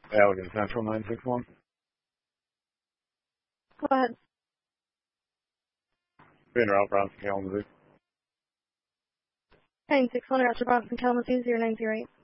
Allegan Central 961. Go ahead. Being route Bronson Kalamazoo. 961 Roger Bronson Kalamazoo 0908.